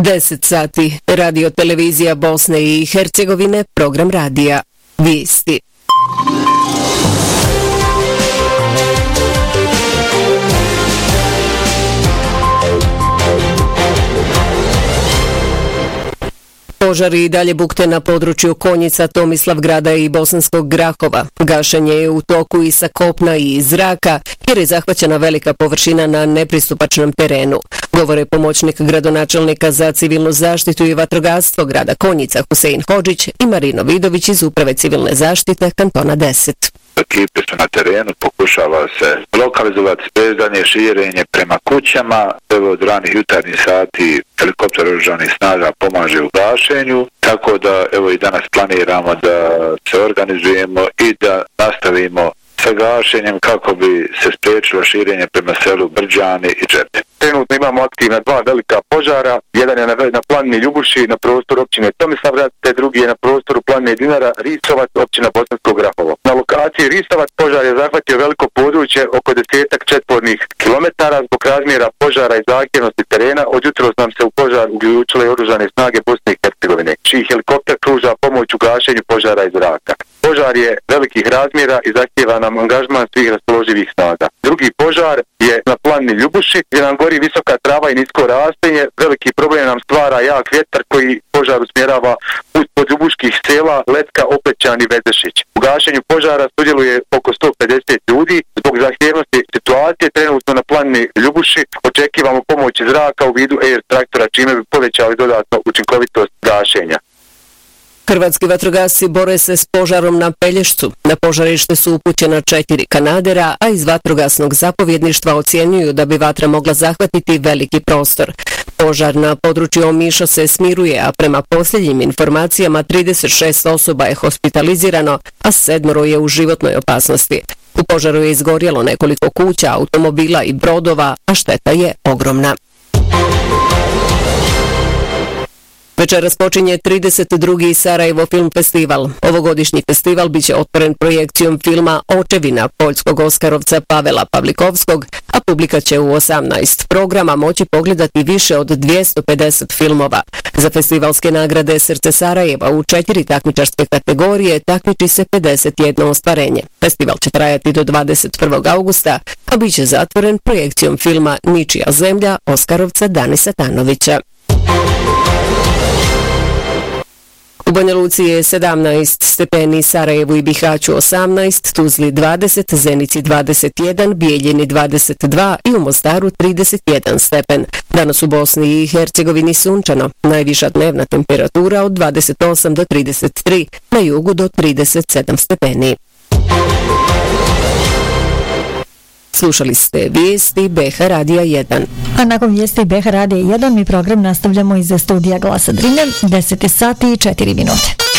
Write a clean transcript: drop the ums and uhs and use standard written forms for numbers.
10 sati, radio televizija Bosne i Hercegovine, program radija. Vijesti. Požari i dalje bukte na području Konjica, Tomislavgrada i Bosanskog Grahova. Gašenje je u toku i sa kopna i iz zraka, jer je zahvaćena velika površina na nepristupačnom terenu. Govore pomoćnik gradonačelnika za civilnu zaštitu i vatrogastvo grada Konjica Husein Hodžić i Marino Vidović iz Uprave civilne zaštite kantona 10. Ekipe su na terenu, pokušava se lokalizovati sprezdanje, širenje prema kućama. Evo od ranih jutarnjih sati helikopter oružanih snaga pomaže u gašenju, tako da evo i danas planiramo da se organizujemo i da nastavimo sa gašenjem kako bi se spriječilo širenje prema selu Brđani i Džepe. Trenutno imamo aktivna dva velika požara, jedan je na planini Ljubuši na prostoru općine Tomislavgrad, te drugi je na prostoru planine Dinara, Risovac, općina Bosanskog Grahovo. Na lokaciji Risovac požar je zahvatio veliko područje oko 10 četvornih kilometara. Zbog razmjera požara i zahtjevnosti terena, od jutros nam se u požar uključile oružane snage Bosne i Hercegovine, čiji helikopter pruža pomoć u gašenju požara iz zraka. Požar je velikih razmjera i zahtjeva nam angažman svih raspoloživih snaga. Drugi požar je na planini Ljubuši, gdje nam gori visoka trava i nisko rastinje. Veliki problem nam stvara jak vjetar koji požar usmjerava pod ljubuških sela Letka, Opećan i Vezešić. U gašenju požara sudjeluje oko 150 ljudi. Zbog zahtjevnosti situacije trenutno na planini Ljubuši očekivamo pomoć iz zraka u vidu air traktora, čime bi povećali dodatno učinkovitost gašenja. Hrvatski vatrogasci bore se s požarom na Pelješcu. Na požarište su upućena 4 kanadera, a iz vatrogasnog zapovjedništva ocjenjuju da bi vatra mogla zahvatiti veliki prostor. Požar na području Omiša se smiruje, a prema posljednjim informacijama 36 osoba je hospitalizirano, a 7 je u životnoj opasnosti. U požaru je izgorjelo nekoliko kuća, automobila i brodova, a šteta je ogromna. Večeras počinje 32. Sarajevo film festival. Ovogodišnji festival biće otvoren projekcijom filma Očevina poljskog oskarovca Pavela Pavlikovskog, a publika će u 18 programa moći pogledati više od 250 filmova. Za festivalske nagrade Srce Sarajeva u 4 takmičarske kategorije takmiči se 51 ostvarenje. Festival će trajati do 21. augusta, a biće zatvoren projekcijom filma Ničija zemlja oskarovca Danisa Tanovića. U Banja Luci je 17 stepeni, Sarajevu i Bihaću 18, Tuzli 20, Zenici 21, Bijeljini 22 i u Mostaru 31 stepen. Danas u Bosni i Hercegovini sunčano, najviša dnevna temperatura od 28 do 33, na jugu do 37 stepeni. Slušali ste vijesti BH Radija 1. A nakon vijesti BH Radija 1 mi program nastavljamo iz studija Glasa Drine, 10 sati i 4 minute.